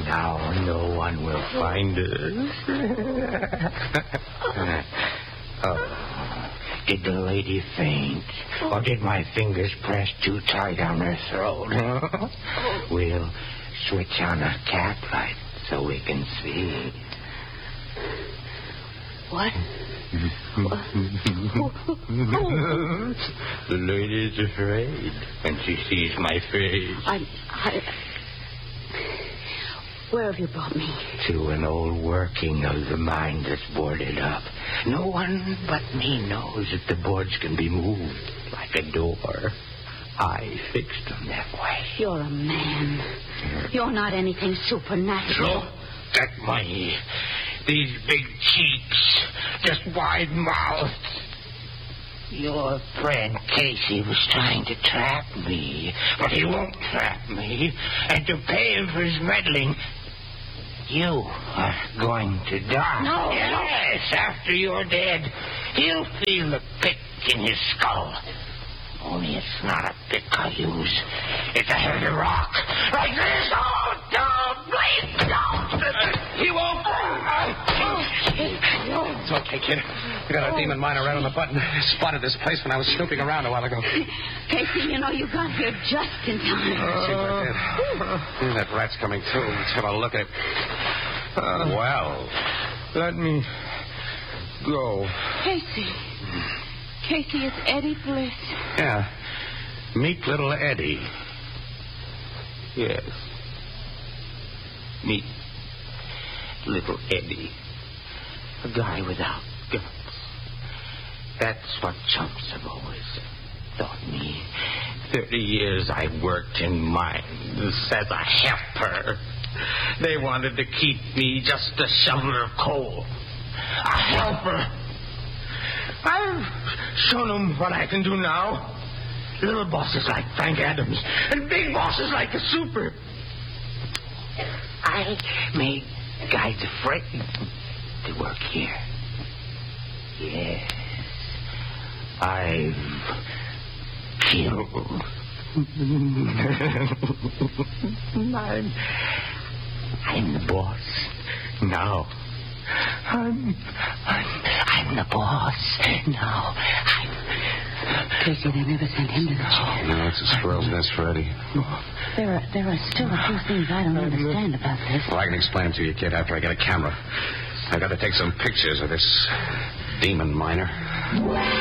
Now no one will find us. Did the lady faint? Or did my fingers press too tight on her throat? We'll switch on a cat light so we can see. What? The lady's afraid when she sees my face. Where have you brought me? To an old working of the mine that's boarded up. No one but me knows that the boards can be moved like a door. I fixed them that way. You're a man. You're not anything supernatural. Look at me. These big cheeks, just wide mouths. Your friend Casey was trying to trap me, but he won't trap me. And to pay him for his meddling, you are going to die. No. Yes, after you're dead, he'll feel the pick in his skull. Only it's not a pick I use. It's a heavy rock. Like this. Oh, don't, please don't. He won't. It's okay, kid. We got a demon miner right on the button. Spotted this place when I was snooping around a while ago. Casey, you know you got here just in time. Seems like it. That rat's coming too. Let's have a look at it. Well, let me go. Casey, it's Eddie Bliss. Yeah. Meet little Eddie. Yes. Meet little Eddie. A guy without guts. That's what chumps have always thought me. 30 years I worked in mines as a helper. They wanted to keep me just a shoveler of coal. A helper. I've shown them what I can do now. Little bosses like Frank Adams and big bosses like the Super. I made guys afraid to work here. Yes. I've killed. I'm the boss now. I'm the boss now. Casey, they never sent him to the chair. No, it's a squirrel's nest for Eddie. There are still a few things I don't understand about this. Well, I can explain to you, kid, after I get a camera. I got to take some pictures of this demon miner.